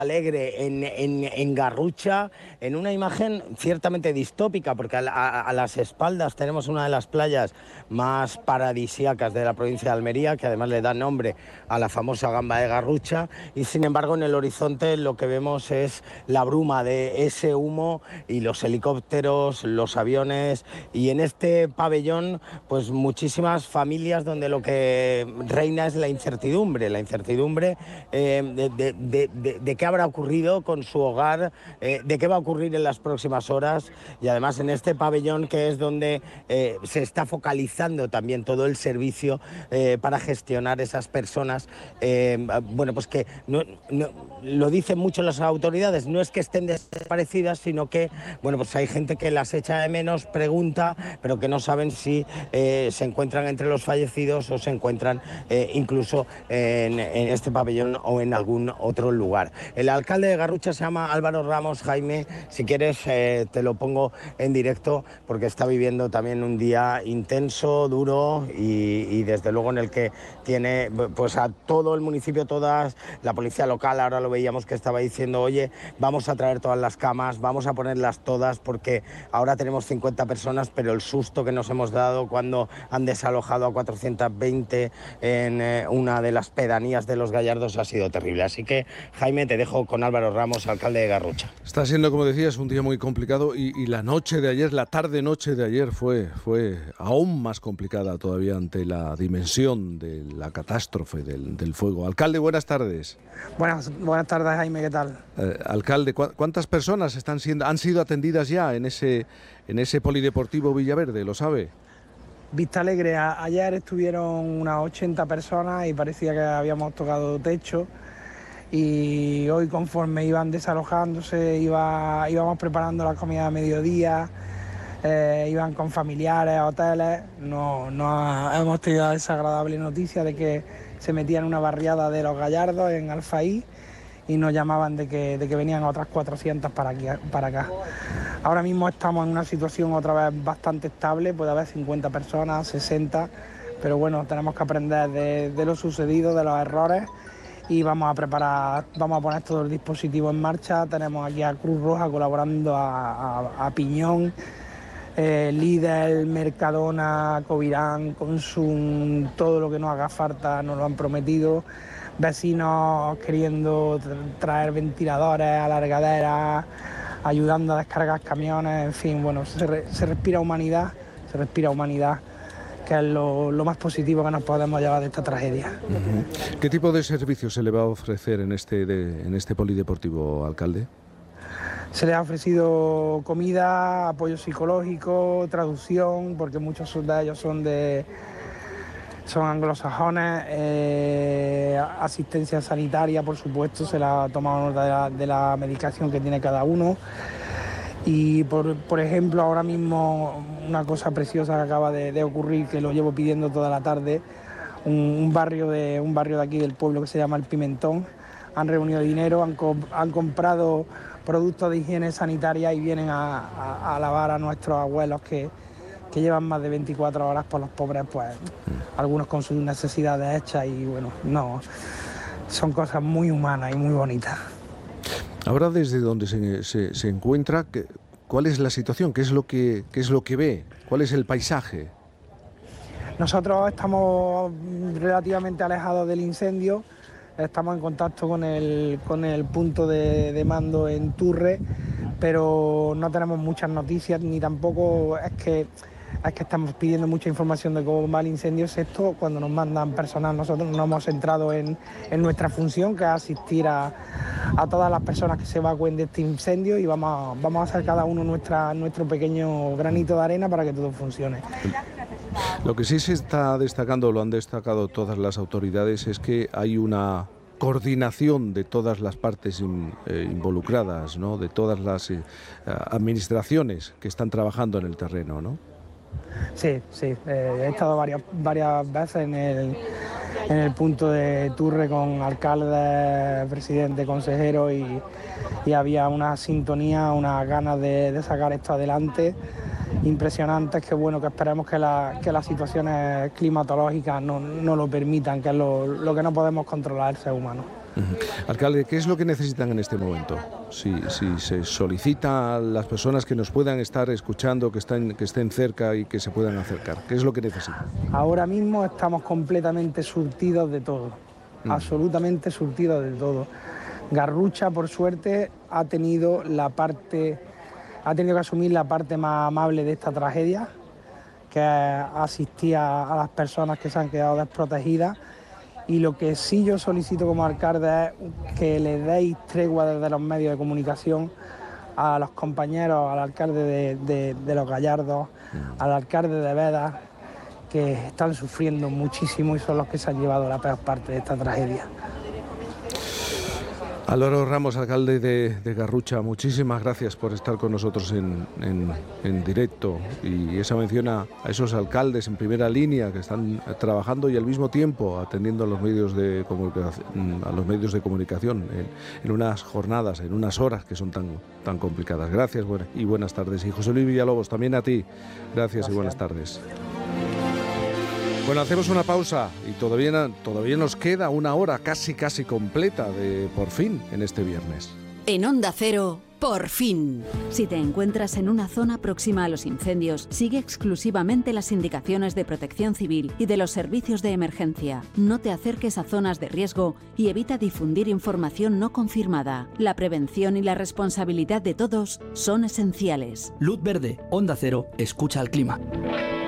Alegre en Garrucha, en una imagen ciertamente distópica, porque a las espaldas tenemos una de las playas más paradisíacas de la provincia de Almería, que además le da nombre a la famosa gamba de Garrucha, y sin embargo en el horizonte lo que vemos es la bruma de ese humo y los helicópteros, los aviones, y en este pabellón pues muchísimas familias donde lo que reina es la incertidumbre de qué habrá ocurrido con su hogar, de qué va a ocurrir en las próximas horas, y además en este pabellón que es donde se está focalizando también todo el servicio para gestionar esas personas, bueno, pues que lo dicen mucho las autoridades, no es que estén desaparecidas, sino que, bueno, pues hay gente que las echa de menos, pregunta, pero que no saben si se encuentran entre los fallecidos o se encuentran incluso en este pabellón o en algún otro lugar. El alcalde de Garrucha se llama Álvaro Ramos. Jaime, si quieres te lo pongo en directo porque está viviendo también un día intenso, duro y desde luego en el que tiene pues a todo el municipio, toda la policía local, ahora lo veíamos que estaba diciendo, oye, vamos a traer todas las camas, vamos a ponerlas todas porque ahora tenemos 50 personas, pero el susto que nos hemos dado cuando han desalojado a 420 en una de las pedanías de Los Gallardos ha sido terrible. Así que, Jaime, te dejo con Álvaro Ramos, alcalde de Garrucha. Está siendo, como decías, un día muy complicado y la noche de ayer, la tarde-noche de ayer fue aún más complicada todavía ante la dimensión de la catástrofe del fuego. Alcalde, buenas tardes. Buenas tardes, Jaime, ¿qué tal? Alcalde, ¿cuántas personas han sido atendidas ya en ese polideportivo Villaverde, lo sabe? Vista Alegre, ayer estuvieron unas 80 personas y parecía que habíamos tocado techo. Y hoy, conforme iban desalojándose, íbamos preparando la comida a mediodía, iban con familiares, hoteles. No hemos tenido la desagradable noticia de que se metían en una barriada de Los Gallardos, en Alfaí, y nos llamaban de que venían otras 400 para acá. Ahora mismo estamos en una situación otra vez bastante estable, puede haber 50 personas, 60, pero bueno, tenemos que aprender de lo sucedido, de los errores, y vamos a poner todo el dispositivo en marcha. Tenemos aquí a Cruz Roja colaborando, a Piñón, Lidl, Mercadona, Covirán, Consum, todo lo que nos haga falta nos lo han prometido. Vecinos queriendo traer ventiladores, alargaderas, ayudando a descargar camiones, en fin, bueno, se respira humanidad, que es lo más positivo que nos podemos llevar de esta tragedia. ¿Qué tipo de servicios se le va a ofrecer en este polideportivo, alcalde? Se les ha ofrecido comida, apoyo psicológico, traducción, porque muchos de ellos son anglosajones, asistencia sanitaria, por supuesto, se la ha tomado nota de la medicación que tiene cada uno. Y por ejemplo, ahora mismo una cosa preciosa que acaba de ocurrir, que lo llevo pidiendo toda la tarde, un barrio de aquí del pueblo que se llama El Pimentón, han reunido dinero, han comprado productos de higiene sanitaria y vienen a alabar a nuestros abuelos que llevan más de 24 horas por los pobres, pues algunos con sus necesidades hechas, y bueno, no, son cosas muy humanas y muy bonitas. Ahora, desde donde se encuentra, ¿cuál es la situación? ¿Qué es lo que ve? ¿Cuál es el paisaje? Nosotros estamos relativamente alejados del incendio, estamos en contacto con el punto de mando en Turre, pero no tenemos muchas noticias, ni tampoco es que estamos pidiendo mucha información de cómo va el incendio, excepto cuando nos mandan personal. Nosotros nos hemos centrado en nuestra función, que es asistir a todas las personas que se evacúen de este incendio, y vamos a hacer cada uno nuestro pequeño granito de arena para que todo funcione. Lo que sí se está destacando, lo han destacado todas las autoridades, es que hay una coordinación de todas las partes involucradas, ¿no? De todas las administraciones que están trabajando en el terreno, ¿no? Sí, he estado varias veces en el punto de Turre con alcaldes, presidente, consejero, y había una sintonía, unas ganas de sacar esto adelante impresionantes, que bueno, que esperemos que las situaciones climatológicas no lo permitan, que es lo que no podemos controlar el ser humano. Alcalde, ¿qué es lo que necesitan en este momento? Si se solicita a las personas que nos puedan estar escuchando, que estén cerca y que se puedan acercar, ¿qué es lo que necesitan? Ahora mismo estamos completamente surtidos de todo, absolutamente surtidos de todo. Garrucha, por suerte, ha tenido que asumir la parte más amable de esta tragedia, que asistía a las personas que se han quedado desprotegidas. Y lo que sí yo solicito como alcalde es que le deis tregua desde los medios de comunicación a los compañeros, al alcalde de Los Gallardos, al alcalde de Beda, que están sufriendo muchísimo y son los que se han llevado la peor parte de esta tragedia. Álvaro Ramos, alcalde de Garrucha, muchísimas gracias por estar con nosotros en directo, y esa mención a esos alcaldes en primera línea que están trabajando y al mismo tiempo atendiendo a los medios de comunicación, en unas jornadas, en unas horas que son tan complicadas. Gracias y buenas tardes. Y José Luis Villalobos, también a ti, gracias y buenas tardes. Bueno, hacemos una pausa y todavía nos queda una hora casi completa de Por Fin en este viernes. En Onda Cero, Por Fin. Si te encuentras en una zona próxima a los incendios, sigue exclusivamente las indicaciones de Protección Civil y de los servicios de emergencia. No te acerques a zonas de riesgo y evita difundir información no confirmada. La prevención y la responsabilidad de todos son esenciales. Luz verde, Onda Cero, escucha al clima.